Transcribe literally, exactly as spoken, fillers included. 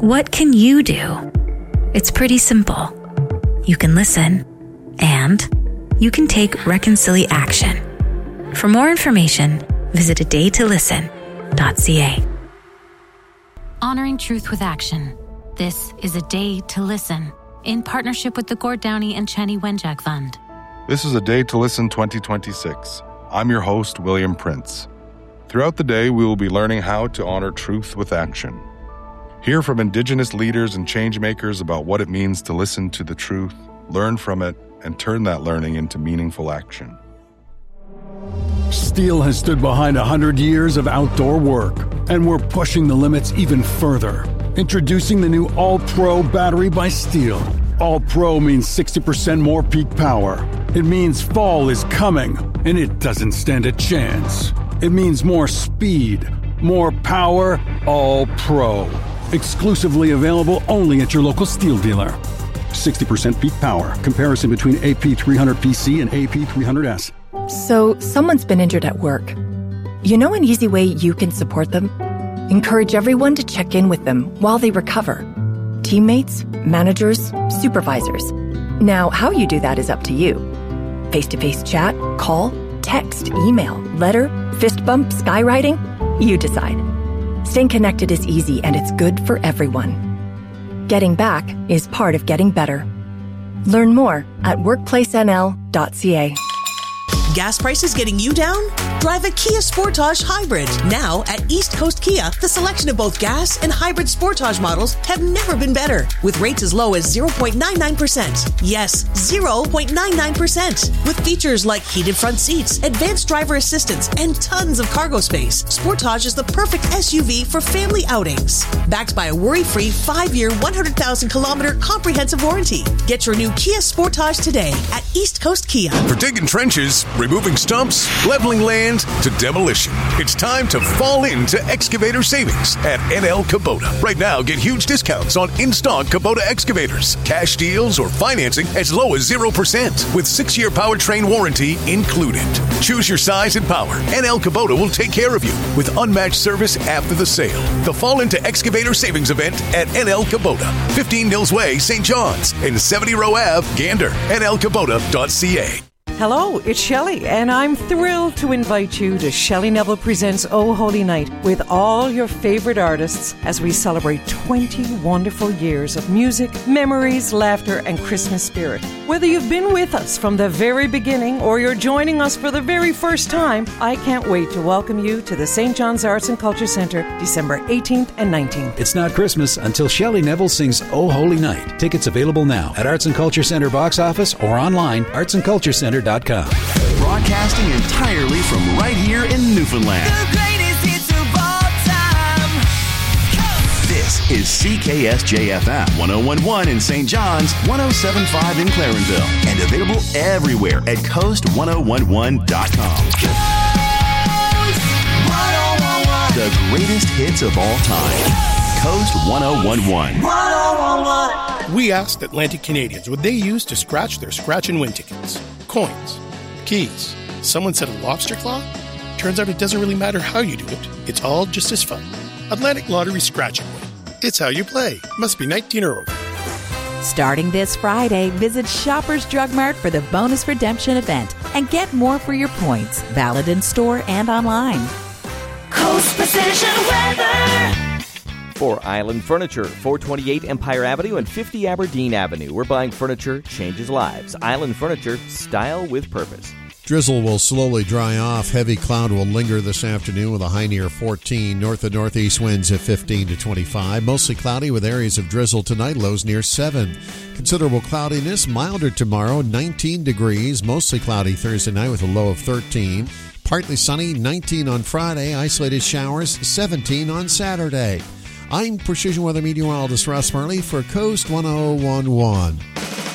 What can you do? It's pretty simple. You can listen, and you can take Reconcili action. For more information, visit a day to listen dot c a. Honoring Truth with Action. This is A Day to Listen, in partnership with the Gord Downey and Chenny Wenjack Fund. This is A Day to Listen twenty twenty-six. I'm your host, William Prince. Throughout the day, we will be learning how to honor truth with action. Hear from Indigenous leaders and changemakers about what it means to listen to the truth, learn from it, and turn that learning into meaningful action. Steel has stood behind one hundred years of outdoor work, and we're pushing the limits even further. Introducing the new All-Pro battery by Steel. All-Pro means sixty percent more peak power. It means fall is coming, and it doesn't stand a chance. It means more speed, more power, All-Pro. Exclusively available only at your local Steel dealer. sixty percent peak power. Comparison between A P three hundred P C and A P three hundred S. So, someone's been injured at work. You know an easy way you can support them? Encourage everyone to check in with them while they recover. Teammates, managers, supervisors. Now, how you do that is up to you. Face-to-face chat, call, text, email, letter, fist bump, skywriting? You decide. Staying connected is easy and it's good for everyone. Getting back is part of getting better. Learn more at workplace n l dot c a. Gas prices getting you down? Drive a Kia Sportage Hybrid. Now at East Coast Kia, the selection of both gas and hybrid Sportage models have never been better. With rates as low as zero point nine nine percent. Yes, zero point nine nine percent. With features like heated front seats, advanced driver assistance, and tons of cargo space, Sportage is the perfect S U V for family outings. Backed by a worry-free five-year, one hundred thousand kilometer comprehensive warranty. Get your new Kia Sportage today at East Coast Kia. For digging trenches, removing stumps, leveling land to demolition. It's time to fall into excavator savings at N L Kubota. Right now, get huge discounts on in-stock Kubota excavators, cash deals, or financing as low as zero percent with six-year powertrain warranty included. Choose your size and power. N L Kubota will take care of you with unmatched service after the sale. The Fall into Excavator Savings event at N L Kubota, fifteen Mills Way, Saint John's, and seventy Row Avenue, Gander. N L Kubota dot c a. Hello, it's Shelley, and I'm thrilled to invite you to Shelley Neville Presents Oh Holy Night with all your favorite artists as we celebrate twenty wonderful years of music, memories, laughter, and Christmas spirit. Whether you've been with us from the very beginning or you're joining us for the very first time, I can't wait to welcome you to the Saint John's Arts and Culture Centre December eighteenth and nineteenth. It's not Christmas until Shelley Neville sings Oh Holy Night. Tickets available now at Arts and Culture Centre box office or online, arts and culture centre dot com. Broadcasting entirely from right here in Newfoundland. The greatest hits of all time. Go. This is C K S J F M one oh one point one in Saint John's, one oh seven point five in Clarenville, and available everywhere at coast one oh one one dot com. Coast one oh one one. The greatest hits of all time. Coast one oh one one. one oh one one. We asked Atlantic Canadians what they use to scratch their scratch and win tickets. Coins, keys. Someone said a lobster claw? Turns out it doesn't really matter how you do it. It's all just as fun. Atlantic Lottery Scratch and Win. It's how you play. Must be nineteen or over. Starting this Friday, visit Shoppers Drug Mart for the bonus redemption event and get more for your points. Valid in store and online. Coast Precision Weather. For Island Furniture, four twenty-eight Empire Avenue and fifty Aberdeen Avenue. We're buying furniture changes lives. Island Furniture, style with purpose. Drizzle will slowly dry off. Heavy cloud will linger this afternoon with a high near fourteen. North and northeast winds at fifteen to twenty-five. Mostly cloudy with areas of drizzle tonight. Lows near seven. Considerable cloudiness. Milder tomorrow, nineteen degrees. Mostly cloudy Thursday night with a low of thirteen. Partly sunny, nineteen on Friday. Isolated showers, seventeen on Saturday. I'm Precision Weather Meteorologist Russ Marley for Coast one oh one one.